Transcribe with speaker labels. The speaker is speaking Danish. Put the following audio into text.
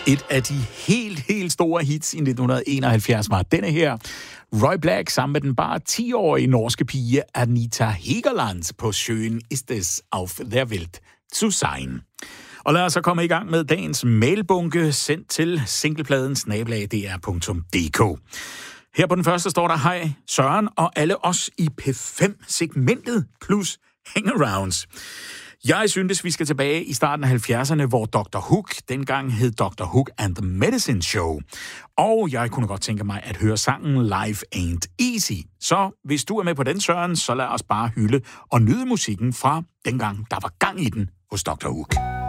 Speaker 1: Et af de helt store hits i 1971 var denne her. Roy Black sammen med den bare 10-årige norske pige Anita Hegerland på Schön ist es auf der Welt zu sein. Og lad os så komme i gang med dagens mailbunke sendt til singlepladen@dr.dk. Her på den første står der: hej Søren og alle os i P5-segmentet plus hangarounds. Jeg synes, vi skal tilbage i starten af 70'erne, hvor Dr. Hook dengang hed Dr. Hook and the Medicine Show. Og jeg kunne godt tænke mig at høre sangen Life Ain't Easy. Så hvis du er med på den, Søren, så lad os bare hylde og nyde musikken fra dengang, der var gang i den hos Dr. Hook.